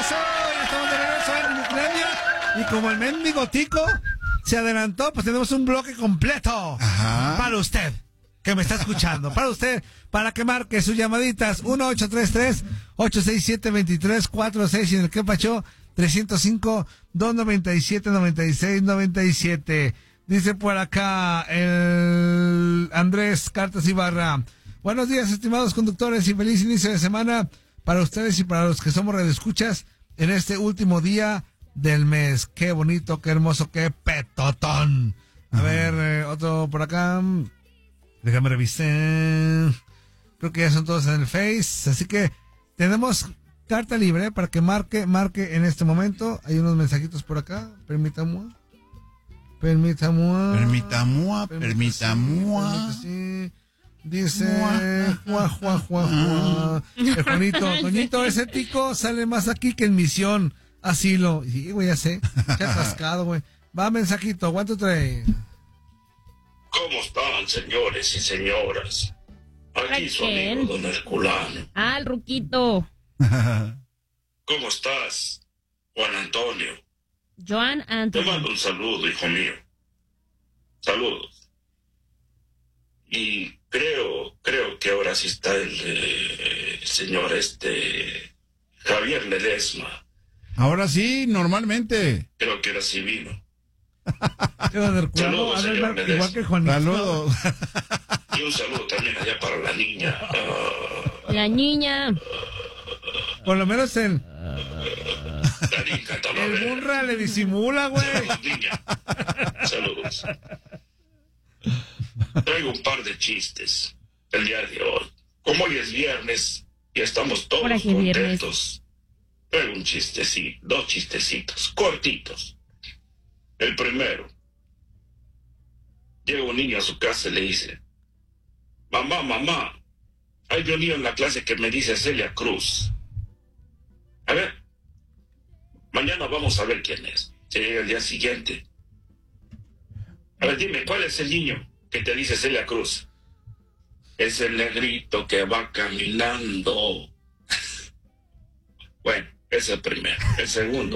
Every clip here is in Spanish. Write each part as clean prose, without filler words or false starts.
Eso, ya estamos de regreso en Ucrania. Y como el mendigo tico se adelantó, pues tenemos un bloque completo. Ajá. Para usted, que me está escuchando. Para usted, para que marque sus llamaditas. 1-833-867-2346. Y en el que pachó, 305-297-9697. Dice por acá el Andrés Cartas Ibarra. Buenos días, estimados conductores, y feliz inicio de semana para ustedes y para los que somos radioescuchas en este último día del mes. Qué bonito, qué hermoso, qué petotón. A ver, otro por acá. Déjame revisar. Creo que ya son todos en el Face. Así que tenemos carta libre para que marque en este momento. Hay unos mensajitos por acá. Permítame. Sí. Dice el Juanito, Toñito, ese tico sale más aquí que en Misión Asilo. Sí, güey, ya sé. Qué atascado, güey. Va, mensajito, one, two, three. ¿Cómo están, señores y señoras? Aquí su amigo Don Herculano. Ah, el Ruquito. ¿Cómo estás, Juan Antonio? Joan Te Antonio. mando un saludo, hijo mío. Saludos. Y creo que ahora sí está el señor Javier Ledesma. Ahora sí, normalmente. Creo que ahora sí vino. Saludos, señor Ledesma. igual que Juanito. Saludos. Y un saludo también allá para la niña. La niña. Por lo menos el El burra le disimula, güey. Saludos, niña. Saludos. Traigo un par de chistes el día de hoy. Como hoy es viernes y estamos todos Ahora que es contentos, traigo un chistecito, dos chistecitos, cortitos. El primero. Llega un niño a su casa y le dice: mamá, hay un niño en la clase que me dice Celia Cruz. A ver, mañana vamos a ver quién es. Se llega el día siguiente. A ver, dime, ¿cuál es el niño que te dice Celia Cruz? Es el negrito que va caminando. Bueno, ese es el primero. El segundo.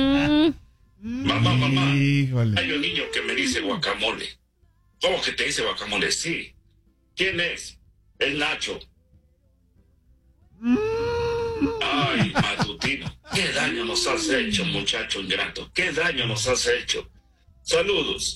Mamá, Híjole. hay un niño que me dice guacamole. ¿Cómo que te dice guacamole? Sí. ¿Quién es? El Nacho. Ay, matutino. ¿Qué daño nos has hecho, muchacho ingrato? ¿Qué daño nos has hecho? Saludos.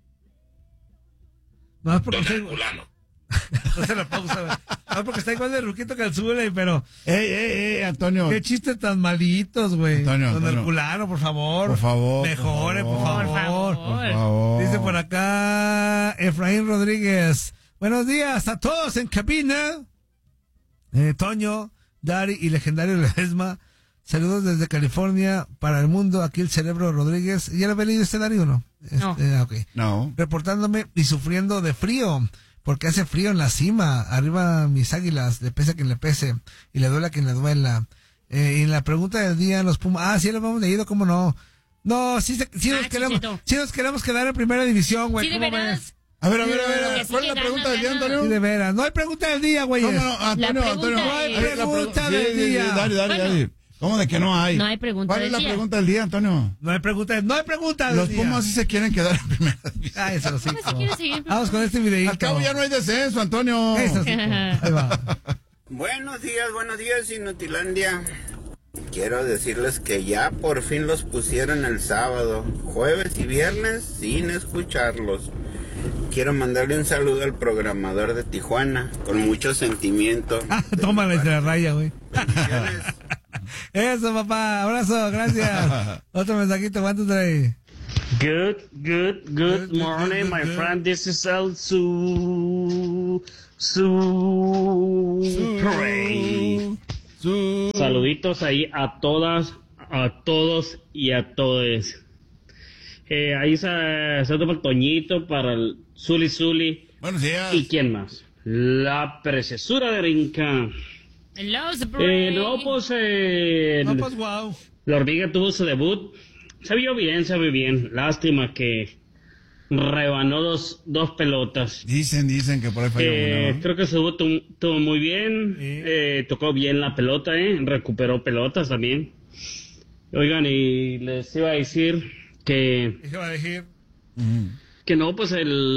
No es porque Don está Herculano. no se la pausa, güey. No es porque está igual de Ruquito que el Zule, pero Antonio. qué chistes tan malitos, güey. Antonio, Don Antonio. Herculano, por favor. Por favor. Mejore, por Por favor. favor. Dice por acá Efraín Rodríguez. Buenos días a todos en cabina. Toño, Dari y legendario Ledesma. Saludos desde California para el mundo. Aquí el Cerebro Rodríguez. ¿Ya lo había leído este, Dari, o no? No. Okay. No. Reportándome y sufriendo de frío, porque hace frío en la cima. Arriba mis águilas, le pese a quien le pese y le duele a quien le duela. Y en la pregunta del día, los Pumas. Sí lo hemos leído, ¿cómo no? No, sí nos queremos quedar en primera división, güey. Sí, de ¿cómo veras. ves? A ver. Que ¿Cuál sí es la que pregunta gana, del día, gana. Antonio? Sí, de veras. No hay pregunta del día, güey. ¿Cómo no? Antonio, La Antonio. pregunta No hay es- pregunta Sí, del día. Dari. Bueno. ¿Cómo de que no hay? No hay pregunta ¿Cuál del es la día. pregunta del día, Antonio? No hay pregunta del Los día. Pumas sí se quieren quedar en primera división. Ah, eso sí. ¿Cómo se quiere seguir? Vamos con este videíto. Al cabo ya no hay descenso, Antonio. Eso sí. Ahí va. Buenos días, Inutilandia. Quiero decirles que ya por fin los pusieron el sábado, jueves y viernes sin escucharlos. Quiero mandarle un saludo al programador de Tijuana, con mucho sentimiento. Tómala entre la raya, güey. Bendiciones. Eso, papá. Abrazo, gracias. Otro mensajito, ¿cuánto trae? Good morning, my friend. This is El Pray. Saluditos ahí a todas, a todos y a todes. Ahí se toma el Toñito para el Zuli. Buenos días. ¿Y quién más? La preciosura de Rinca. Hello, Spring. No, pues, No, pues, wow. la hormiga tuvo su debut. Se vio bien. Lástima que rebanó dos pelotas. Dicen que por ahí falló una, ¿no? Creo que su debut estuvo muy bien. Sí. Tocó bien la pelota, recuperó pelotas también. Oigan, y les iba a decir que... ¿Qué va a decir? Que no, pues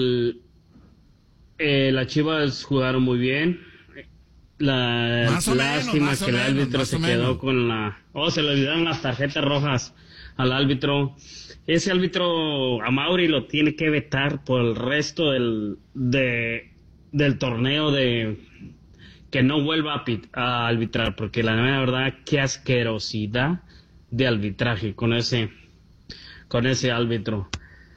las Chivas jugaron muy bien. Más o menos, Lástima más o que el menos, árbitro más se o quedó menos. con la... se le olvidaron las tarjetas rojas al árbitro. Ese árbitro, a Mauri lo tiene que vetar por el resto del torneo, de que no vuelva a arbitrar, porque la verdad, qué asquerosidad de arbitraje con ese árbitro.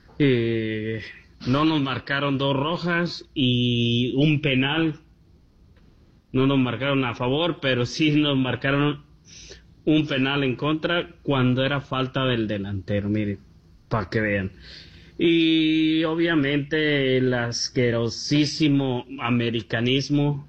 No nos marcaron 2 rojas y un penal. No nos marcaron a favor, pero sí nos marcaron un penal en contra cuando era falta del delantero, miren, para que vean. Y obviamente el asquerosísimo americanismo.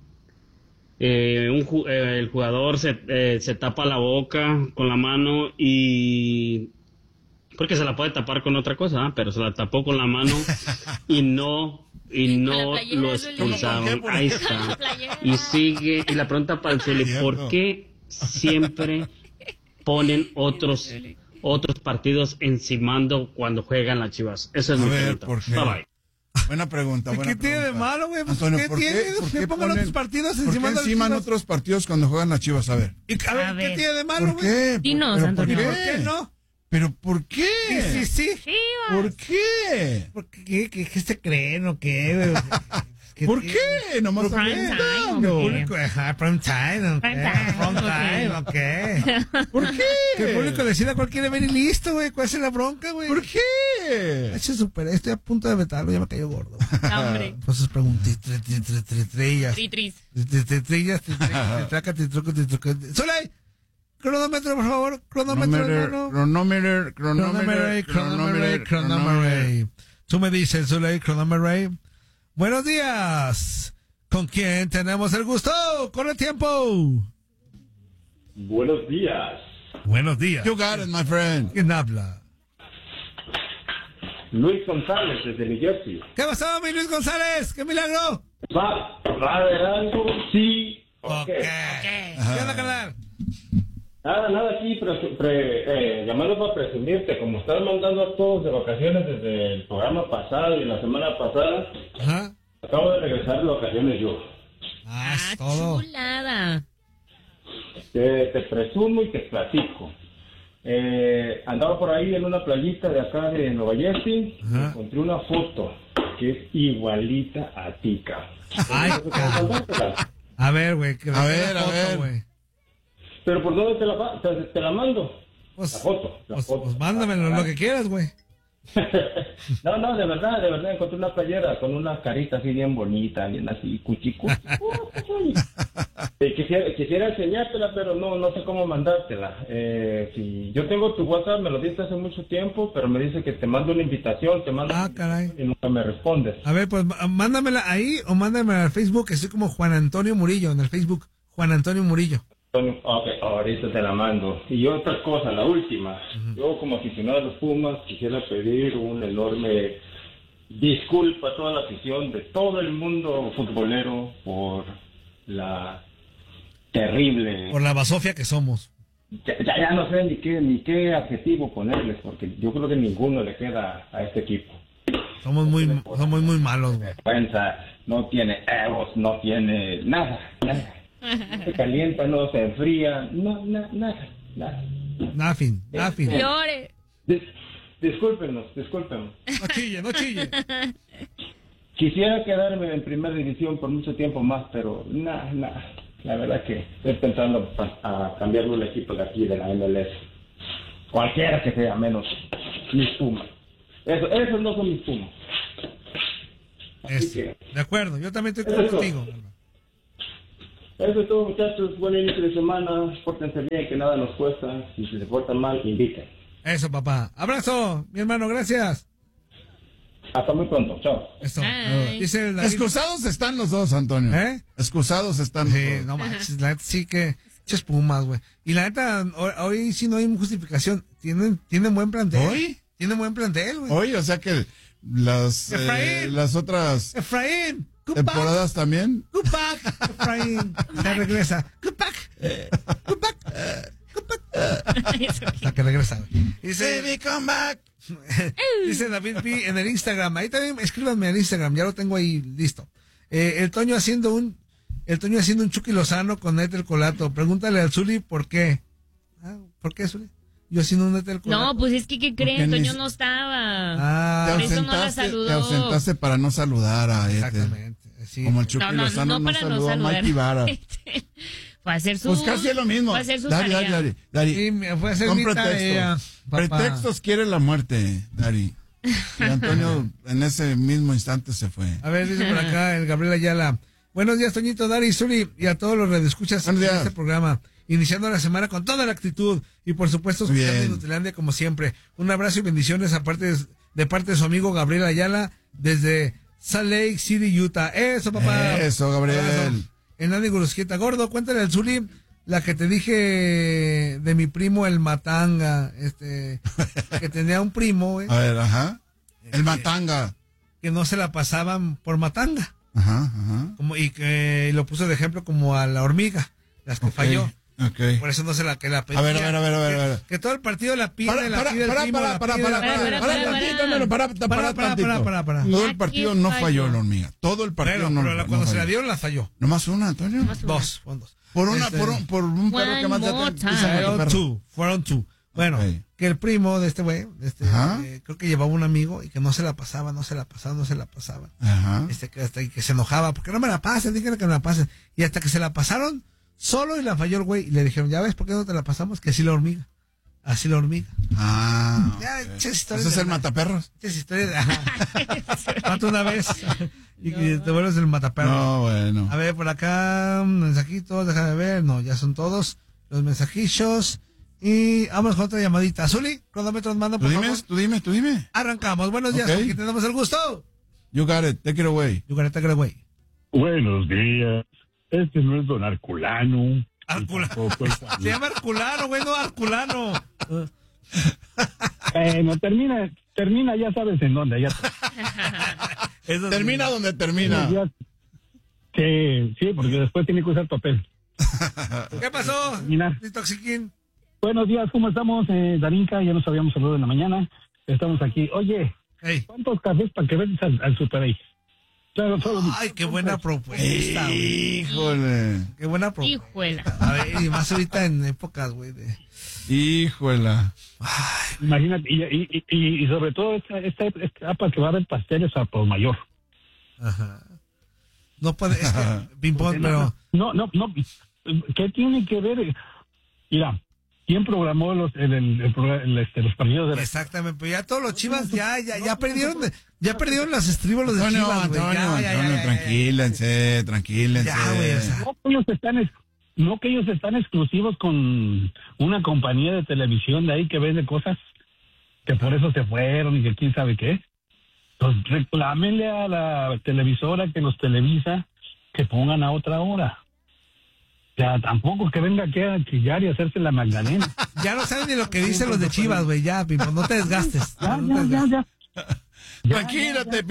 El jugador se tapa la boca con la mano y... porque se la puede tapar con otra cosa, ¿eh? Pero se la tapó con la mano y no playera, lo Zuli. expulsaron. ¿Por qué? Ahí La está. playera. Y sigue, y la pregunta para el Zuli, ¿por qué siempre ponen otros partidos encimando cuando juegan las Chivas? Esa es A mi ver, pregunta. ¿por qué? Bye bye. Buena pregunta, buena ¿Qué tiene de pregunta. malo, güey? Pues, Antonio, ¿qué ¿por tiene? ¿por Que qué pongan otros partidos ¿por encima qué de las enciman Chivas? otros partidos cuando juegan las Chivas? A ver. Y, a ver, ver. ¿qué tiene de malo, ¿Por güey? qué? Dinos, ¿Pero Antonio. ¿Por ¿Por qué no? ¿Pero por qué? Sí, sí. Chivas. ¿Por qué? ¿Por qué se creen o qué, güey? ¿Por qué? Nomás Prime también. time, El ¿o qué? público, ajá, prime time, ¿o qué? Prime time, Prime time, ¿o qué? ¿Por qué? Que el público decida cuál quiere ver y listo, güey. ¿Cuál es la bronca, güey? ¿Por qué? Estoy estoy a punto de vetarlo, ya me cayó gordo. Hombre. Entonces pregunté, trillas. Tritris. Trillas, traca, truco. ¡Soleil! Cronómetro, por favor. Cronómetro, hermano. Cronómetro. Tú me dices, Soleil, cronómetro. Buenos días. ¿Con quién tenemos el gusto? ¡Con el tiempo! Buenos días. Buenos días. You got it, my friend. ¿Quién habla? Luis González, desde New Jersey. ¿Qué pasó, mi Luis González? ¡Qué milagro! ¿Va a haber algo? Sí. Ok. ¿Qué onda, carnal? Nada aquí, llamando para presumirte, como estás mandando a todos de vacaciones desde el programa pasado y la semana pasada, Ajá. acabo de regresar de vacaciones yo. Ah, es todo. Chulada. Te presumo y te platico. Andaba por ahí en una playita de acá de Nueva Jersey, Ajá. encontré una foto que es igualita a ti, cabrón. Ay, cabrón. A ver, güey. A ver. güey. Pero ¿por dónde te la mando? Pues, La foto. pues mándamelo lo que quieras, güey. No, de verdad, encontré una playera con una carita así bien bonita, bien así, cuchicu. Quisiera enseñártela, pero no sé cómo mandártela. Si yo tengo tu WhatsApp, me lo diste hace mucho tiempo, pero me dice que te mando una invitación, Caray. y nunca me respondes. A ver, pues mándamela ahí o mándamela al Facebook. Estoy como Juan Antonio Murillo en el Facebook. Juan Antonio Murillo. Ok, ahorita te la mando. Y otra cosa, la última. Yo como aficionado a los Pumas quisiera pedir un enorme disculpa a toda la afición de todo el mundo futbolero por la terrible... Por la basofia que somos. Ya no sé ni qué adjetivo ponerles, porque yo creo que ninguno le queda a este equipo. Somos muy malos, güey. Vergüenza, no tiene egos, no tiene nada. No se calienta, no se enfría, nada. Nothing. Llore. Discúlpenos. No chille. Quisiera quedarme en primera división por mucho tiempo más, pero nada. La verdad que estoy pensando a cambiarlo el equipo de aquí, de la MLS. Cualquiera que sea, menos mis Pumas. Esos no son mis Pumas. De acuerdo, yo también estoy Eso. contigo. Eso es todo, muchachos. Buen inicio de semana. Pórtense bien, que nada nos cuesta. Si se portan mal, inviten. Eso, papá. Abrazo, mi hermano, gracias. Hasta muy pronto. Chao. Eso. Ay. Dice el David. Excusados están los dos, Antonio. ¿Eh? Excusados están los Sí, dos. no manches, la neta sí que muchas Pumas, güey. Y la neta, hoy sí no hay justificación. Tienen buen plantel. ¿Hoy? Tienen buen plantel, güey. Oye, o sea que Efraín. las otras Efraín, good back. temporadas también. Good back, Efraín. Ya regresa. Good back. Good back. Good back. Hasta que regresa, güey. Dice, Baby, come back. dice David P. en el Instagram. Ahí también escríbanme al Instagram, ya lo tengo ahí listo. El Toño haciendo un Chucky Lozano con Ethel Colato. Pregúntale al Zuli por qué. ¿Por qué, Zuli? Yo haciendo un Ethel Colato. No, pues es que, ¿qué creen? Toño no estaba. Ah, Por eso no la saludó. Te ausentaste para no saludar a Ethel. exactamente. Sí. Como el Chucky Lozano no para no saludó a saludar. Mikey Vara. Fue a hacer su... Pues casi es lo mismo. Fue a hacer su Dari, tarea. Dari. Sí, me fue a hacer Son mi tarea, papá. Pretextos quiere la muerte, Dari. Y Antonio en ese mismo instante se fue. A ver, dice por acá el Gabriel Ayala. Buenos días, Toñito, Dari, Zuli y a todos los radioescuchas Buenos de días. este programa. Iniciando la semana con toda la actitud y por supuesto Muy escuchando bien. Nutilandia como siempre. Un abrazo y bendiciones de parte de su amigo Gabriel Ayala desde Salt Lake City, Utah. Eso, papá. Eso, Gabriel. Abrazo. Enani Gurusquieta, gordo, cuéntale al Zuli la que te dije de mi primo el Matanga, que tenía un primo, güey, A ver, ajá. El Matanga. que no se la pasaban por Matanga. Ajá. Y que lo puso de ejemplo como a la hormiga, las que Ok, falló. Ok. Por eso no se la que la pedía. A ver. Que todo el partido la pide, Para. la pide el primo, la pide, la pide. Para tantito. Para. Todo el partido no falló la hormiga. Todo el partido Pero, no pero cuando se la dieron la falló. Nomás una, Antonio. Dos, fueron dos. Por un perro que más One te more Fueron two. Bueno, Ok. que el primo de este güey, Ajá. creo que llevaba un amigo y que no se la pasaba. Ajá. Que se enojaba, porque no me la pasen, díganle que me la pasen. Y hasta que se la pasaron, solo y la falló el güey. Y le dijeron, ¿ya ves por qué no te la pasamos? Que así la hormiga. Ah. Ya, ok. ches historias Ese es de el la- mataperros. Esa historia de... Mata una vez y te vuelves el mataperro. No, bueno. A ver, por acá, mensajitos, déjame ver. No, ya son todos los mensajillos. Y vamos con otra llamadita. Zuli, cronómetros manda, por favor. Tú dime. Arrancamos. Buenos días, Ok. con quien tenemos el gusto. You got it. Take it away. Yugareta güey. Buenos días. Este no es don Arculano. Arculano. Se llama Arculano, güey, no Arculano. No, termina, ya sabes en dónde. Ya. Eso Termina sí. donde termina. Sí, porque después tiene que usar papel. ¿Qué pasó? Mira. Toxiquín. Buenos días, ¿cómo estamos? Darinka, ya nos habíamos saludado en la mañana. Estamos aquí. Oye, Hey. ¿cuántos cafés para que vengas al Super 8? Ay, qué buena propuesta, güey. Híjole. Qué buena propuesta. Hijuela. A ver, y más ahorita en épocas, güey, de... Híjola. Imagínate, y sobre todo esta etapa que va a haber pasteles a por mayor. Ajá. No puede, es que, ping-pong, pero... No, ¿qué tiene que ver? Mira, ¿quién programó los partidos de la... Exactamente, pero ya todos los Chivas ya perdieron las estribos los de Chivas, güey. Antonio, tranquílense. Ya, güey, o sea. No que ellos están exclusivos con una compañía de televisión de ahí que vende cosas, que por eso se fueron y que quién sabe qué. Pues reclámenle a la televisora que los televisa que pongan a otra hora. O sea, tampoco que venga aquí a chillar y hacerse la Magdalena. Ya no saben ni lo que dicen los de Chivas, güey, ya, Pimpo, no te desgastes. Ya. Tranquílate,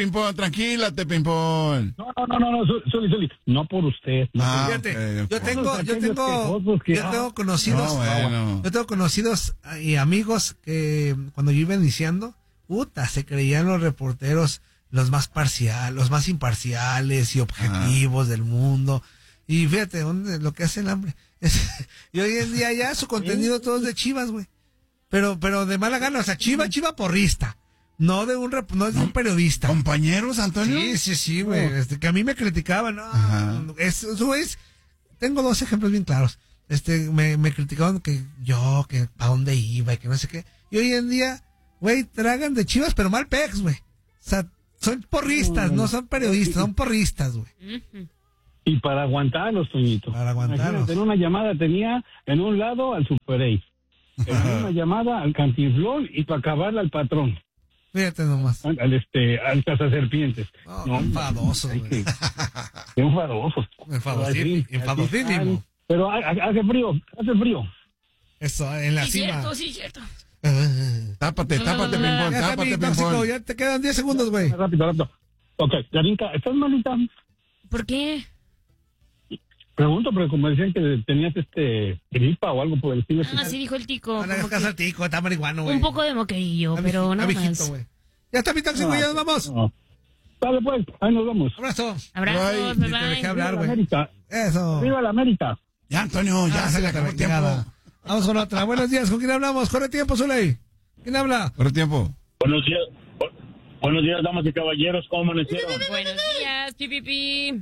Pimpón. No, Zuli, no por usted. No Ah, Fíjate, ok. yo tengo conocidos, No, bueno. yo tengo conocidos y amigos que cuando yo iba iniciando, se creían los reporteros los más imparciales y objetivos del mundo. Y fíjate, lo que hace el hambre. Y hoy en día ya su contenido todo es de Chivas, güey. Pero de mala gana, o sea, Chiva porrista. No de un periodista. ¿Compañeros, Antonio? Sí, güey. Que a mí me criticaban, ¿no? Ajá. Eso es. Tengo dos ejemplos bien claros. Me criticaban que para dónde iba y que no sé qué. Y hoy en día, güey, tragan de Chivas, pero mal pex, güey. O sea, son porristas, no son periodistas, son porristas, güey. Y para aguantarlos, Toñito. Para aguantarlos. En una llamada tenía en un lado al Super 8, en una llamada al Cantinflón y para acabarla al patrón. Fíjate nomás. Al cazaserpientes. No, enfadoso, güey. Enfadosos. Enfadosísimo. Pero hace frío. Eso, en la cima. Sí, cierto. Tápate, Pimpón, Ya está, mi tóxico, Pimpón. ya te quedan 10 segundos, güey. Rápido. Ok, Darinka, ¿estás malita? ¿Por qué? Pregunto, pero como decían que tenías gripa o algo por el estilo. Ah, sí dijo el tico. No le hagas caso al tico, está marihuano, güey. Un poco de moquerillo, pero nada más. Güey. Ya está mi tóxico, ya nos vamos. No. Dale pues, ahí nos vamos. Abrazo. Abrazos, Te bye dejé bye. hablar, güey. América. Eso. ¡Viva la América! Ya, Antonio, ya se le acabó el tiempo. Vamos con otra. Buenos días, ¿con quién hablamos? Corre tiempo, Zuley. ¿Quién habla? Corre tiempo. Buenos días, damas y caballeros, ¿cómo amanecieron? Buenos días, pipipi.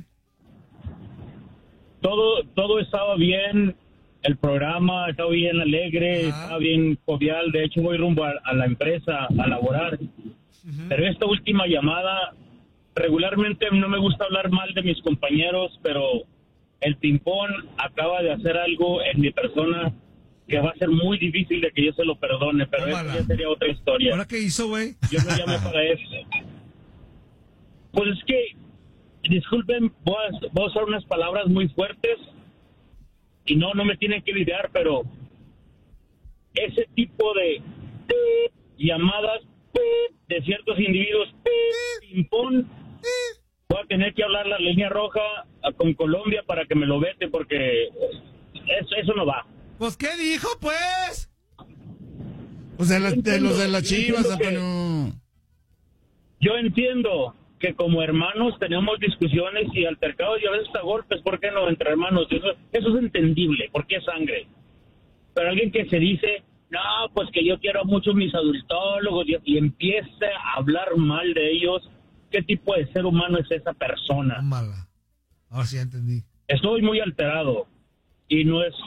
Todo estaba bien, el programa estaba bien alegre, estaba bien jovial. De hecho, voy rumbo a la empresa a laborar. Pero esta última llamada, regularmente no me gusta hablar mal de mis compañeros, pero el Pimpón acaba de hacer algo en mi persona que va a ser muy difícil de que yo se lo perdone, pero eso ya sería otra historia. ¿Ahora qué hizo, güey? Yo no llamé para eso. Pues es que, disculpen, voy a usar unas palabras muy fuertes y no me tienen que lidiar, pero ese tipo de llamadas de ciertos individuos, Pimpón, voy a tener que hablar la línea roja con Colombia para que me lo vete, porque eso no va. Pues, ¿qué dijo, pues? Pues de los de las Chivas, Antonio. Yo entiendo que como hermanos tenemos discusiones y altercados y a veces hasta golpes, ¿por qué no? Entre hermanos, eso es entendible, porque es sangre. Pero alguien que se dice, no, pues que yo quiero mucho a mis adultólogos y empieza a hablar mal de ellos, ¿qué tipo de ser humano es esa persona? Mala. Ahora sí ya entendí. Estoy muy alterado y no es...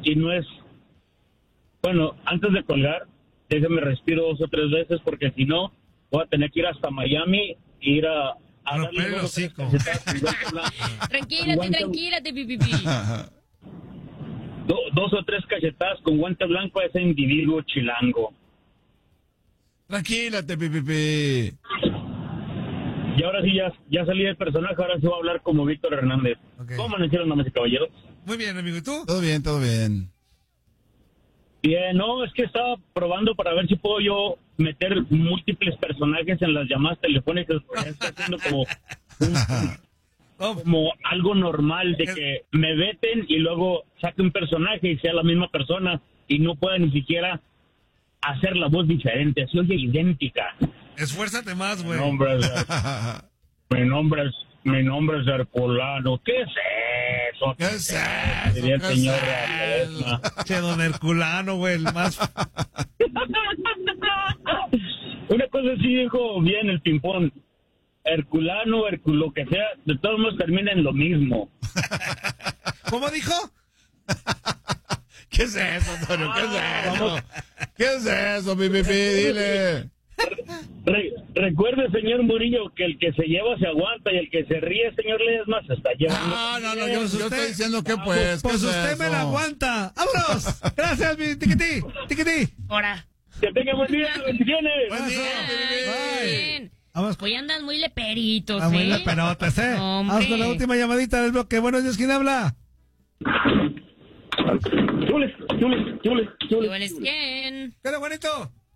Bueno, antes de colgar, déjame respiro 2 o 3 veces porque si no, voy a tener que ir hasta Miami e ir a darle Tranquilate, pipipi. 2 o 3 cachetadas con guante blanco a ese individuo chilango. Tranquilate, pipipi. Y ahora sí, ya salí del personaje, ahora sí voy a hablar como Víctor Hernández. Okay. ¿Cómo amanecieron, damas y caballeros? Muy bien, amigo, ¿y tú? Todo bien, todo bien. Bien, no, es que estaba probando para ver si puedo yo meter múltiples personajes en las llamadas telefónicas, porque está haciendo como algo normal de que me veten y luego saque un personaje y sea la misma persona y no pueda ni siquiera hacer la voz diferente, se oye idéntica. Esfuérzate más, güey. Mi nombre es Herculano. ¿Qué es eso? ¿Qué es eso? Diría el señor. Che, don Herculano, güey, el más... Una cosa sí dijo bien el Pimpón. Herculano, lo que sea, de todos modos termina en lo mismo. ¿Cómo dijo? ¿Qué es eso, Antonio? ¿Qué es eso? ¿Qué es eso, pipipi? Dile. Recuerde, señor Murillo, que el que se lleva se aguanta y el que se ríe, señor Ledesma, se está llevando. No, yo estoy diciendo que pues. Pues usted me la aguanta. ¡Vámonos! Gracias, mi tiquití. Ahora. Que tenga buen día, bendiciones. Buen día. Bien. Vamos. Hoy andan muy leperitos, Muy leperotes, ¿eh? Hombre. Vamos con la última llamadita del bloque. Buenos días, ¿quién habla? Chules. Igual es quién. ¿Qué onda, Juanito?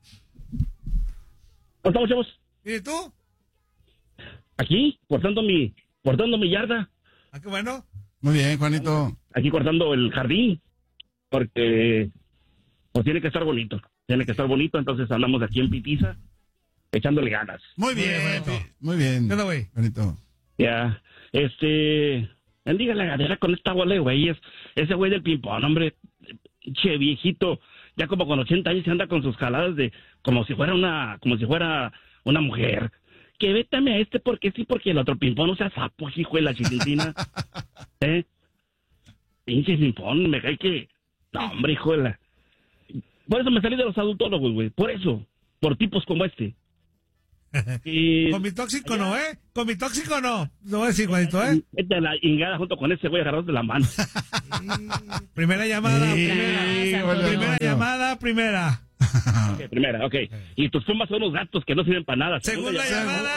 ¿Cómo estamos, chavos? ¿Y tú? Aquí, cortando mi yarda. Ah, qué bueno. Muy bien, Juanito. Aquí cortando el jardín, porque pues tiene que estar bonito. Entonces andamos aquí en Pitiza, echándole ganas. Muy bien, Juanito. Muy bien. ¿Qué onda, güey? Juanito. Ya, bendiga la gadera con esta bola de güeyes. Ese güey del Pimpón, hombre, che viejito, ya como con 80 años se anda con sus jaladas de como si fuera una mujer. Que vétame a este porque sí, porque el otro Pimpón no sea sapo, hijo de la chiquitina. Pinche Pimpón, me cae que... No, hombre, hijo de la... Por eso me salí de los adultólogos, güey, por tipos como este. Con mi tóxico no, ¿eh? Con mi tóxico no. Lo voy a decir, Juanito, ¿eh? Vete a la ingada junto con ese güey agarrados de la mano. Primera llamada, primera. Okay, primera, ok. Y tus pumas son unos gatos que no sirven para nada. Segunda llamada.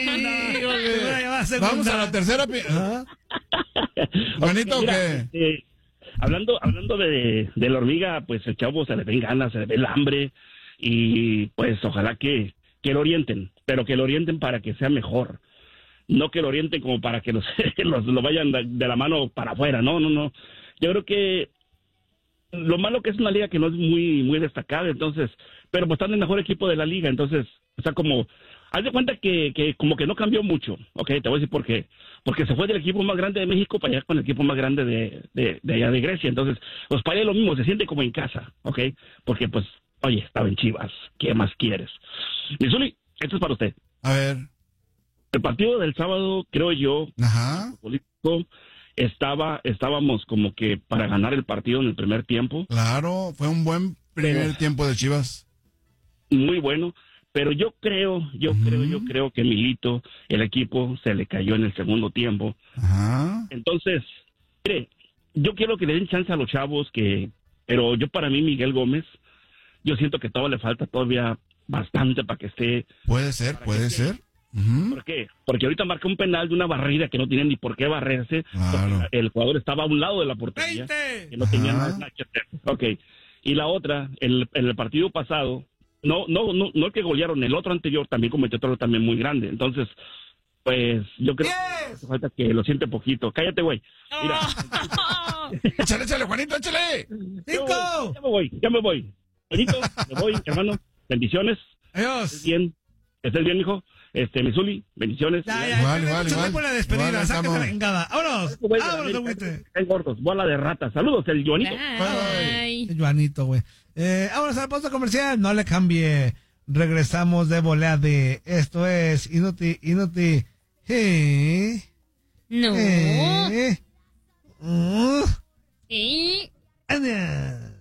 Vamos a la tercera. Juanito, mira, ¿qué? Hablando de la hormiga, pues el chavo se le ven ganas, se le ve el hambre. Y pues ojalá que lo orienten, pero que lo orienten para que sea mejor. no que lo orienten como para que lo vayan de la mano para afuera, no. Yo creo que lo malo que es una liga que no es muy destacada, entonces, pero pues están en el mejor equipo de la liga, entonces, o sea, como, haz de cuenta que como que no cambió mucho, ok, te voy a decir por qué, porque se fue del equipo más grande de México para allá con el equipo más grande de allá de Grecia, entonces, pues para allá lo mismo, se siente como en casa, ok, porque pues, oye, estaba en Chivas, ¿qué más quieres? Misuli, esto es para usted. A ver. El partido del sábado, creo yo, Ajá. político, estábamos como que para ganar el partido en el primer tiempo. Claro, fue un buen primer tiempo de Chivas. Muy bueno, pero yo creo que Milito, el equipo, se le cayó en el segundo tiempo. Ajá. Entonces, mire, yo quiero que le den chance a los chavos, pero yo para mí, Miguel Gómez, yo siento que todavía le falta todavía bastante para que esté. Puede ser. ¿Por qué? Porque ahorita marca un penal de una barrida que no tiene ni por qué barrerse. Claro. El jugador estaba a un lado de la portería. 20. Que no tenía nada que hacer. Ok. Y la otra, en el partido pasado, no el que golearon, el otro anterior también cometió otro también muy grande. Entonces, pues yo creo que hace falta que lo siente poquito. Cállate, güey. Mira. Échale, Juanito, échale. 5. Ya me voy. Juanito, me voy, hermano. Bendiciones. Adiós. Estés bien, hijo. Misuli, bendiciones. Igual. Por la despedida, Igual, sáquate estamos. la engada. Vámonos, agüite. Estén gordos, bola de ratas. Saludos, el Joanito. Bye. El Juanito, güey. Vámonos al puesto comercial. No le cambie. Regresamos de volea de esto es Inuti. No. Eh. ¿Eh? Anda.